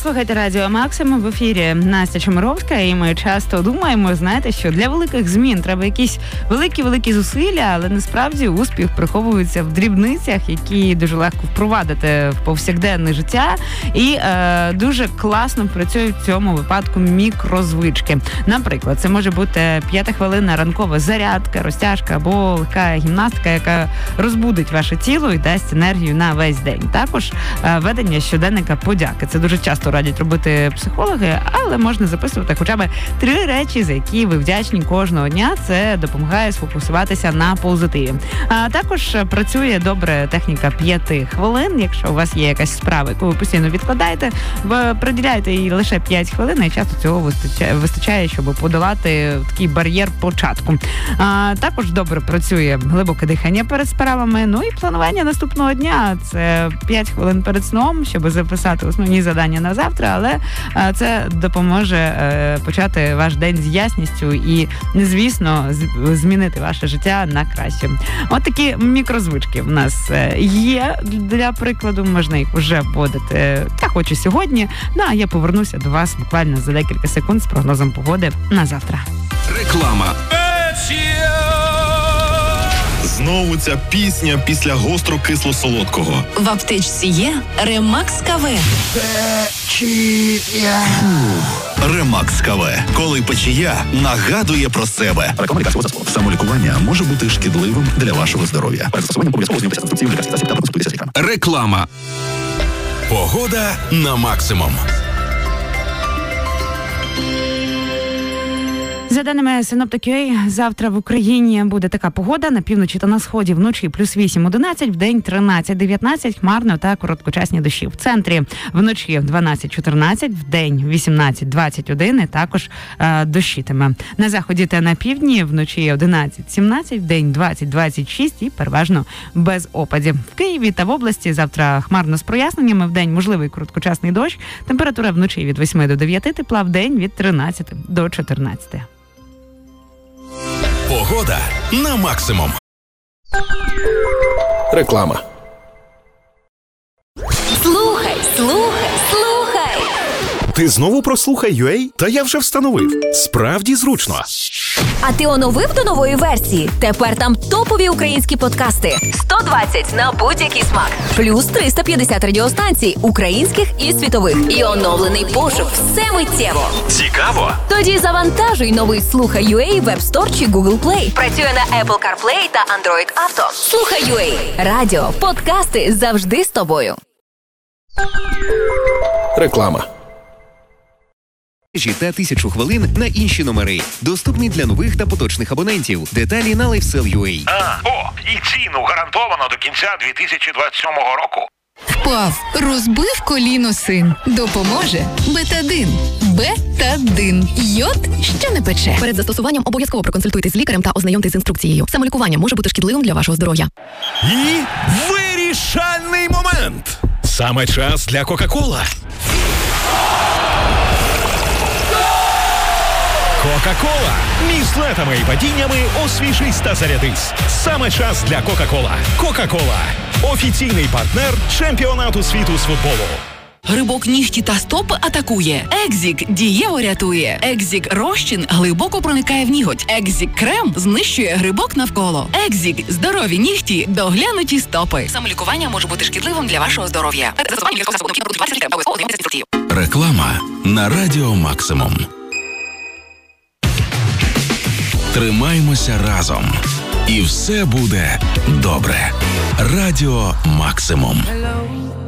слухаєте Радіо Максимум, в ефірі Настя Чомаровська, і ми часто думаємо, знаєте, що для великих змін треба якісь великі зусилля, але насправді успіх приховується в дрібницях, які дуже легко впровадити в повсякденне життя, і дуже класно працюють в цьому випадку мікрозвички. Наприклад, це може бути 5-хвилинна ранкова зарядка, розтяжка або легка гімнастика, яка розбудить ваше тіло і дасть енергію на весь день. Також ведення щоденника подяки. Це дуже часто радять робити психологи, але можна записувати хоча б 3 речі, за які ви вдячні кожного дня. Це допомагає сфокусуватися на позитиві. А також працює добре техніка 5 хвилин. Якщо у вас є якась справа, яку ви постійно відкладаєте, ви приділяєте їй лише 5 хвилин, і часто цього вистачає, щоб подолати такий бар'єр початку. Також добре працює глибоке дихання перед справами, ну і планування наступного дня. Це 5 хвилин перед сном, щоб записати основні завдання на завтра, але це допоможе почати ваш день з ясністю і, звісно, змінити ваше життя на краще. От такі мікрозвички в нас є. Для прикладу, можна їх вже вводити. Я хочу сьогодні. Ну, а я повернуся до вас буквально за декілька секунд з прогнозом погоди на завтра. Реклама. Знову ця пісня після гостро-кисло-солодкого. В аптечці є Ремакс КВ. Печія. Ремакс КВ. Коли печія нагадує про себе. Реклама лікарського засобу. Самолікування може бути шкідливим для вашого здоров'я. Перед застосуванням обов'язково знайомтеся з інструкцією лікарських засіб та консультуйтеся з лікарем. Реклама. Погода на максимум. За даними Synoptic.ua, завтра в Україні буде така погода. На півночі та на сході вночі плюс 8-11, вдень 13-19, хмарно та короткочасні дощі. В центрі вночі 12-14, вдень 18-21 і також дощитиме. На заході та на півдні вночі 11-17, вдень 20-26 і переважно без опадів. В Києві та в області завтра хмарно з проясненнями, вдень можливий короткочасний дощ. Температура вночі від 8 до 9, тепла вдень від 13 до 14. Погода на максимум. Реклама. Слухай. Ти знову про Слухай.ua? Та я вже встановив. Справді зручно. А ти оновив до нової версії? Тепер там топові українські подкасти. 120 на будь-який смак. Плюс 350 радіостанцій українських і світових. І оновлений пошук. Все миттєво. Цікаво? Тоді завантажуй новий Слухай.ua в App Store чи Google Play. Працює на Apple CarPlay та Android Auto. Слухай.ua. Радіо, подкасти завжди з тобою. Реклама. Та 1000 хвилин на інші номери. Доступні для нових та поточних абонентів. Деталі на LifeSell.ua. І ціну гарантовано до кінця 2027 року. Впав, розбив коліно син. Допоможе Бетадин. Бетадин. Йод, що не пече. Перед застосуванням обов'язково проконсультуйтесь з лікарем та ознайомтесь з інструкцією. Самолікування може бути шкідливим для вашого здоров'я. І вирішальний момент. Саме час для Кока-Кола. Кока-Кола. Між злетами і падіннями освіжись та зарядись. Саме час для Кока-Кола. Кока-Кола. Офіційний партнер чемпіонату світу з футболу. Грибок нігті та стопи атакує. Екзік дієво рятує. Екзік розчин глибоко проникає в ніготь. Екзік крем знищує грибок навколо. Екзік здорові нігті, доглянуті стопи. Самолікування може бути шкідливим для вашого здоров'я. Реклама на Радіо Максимум. Тримаймося разом. І все буде добре. Радіо Максимум.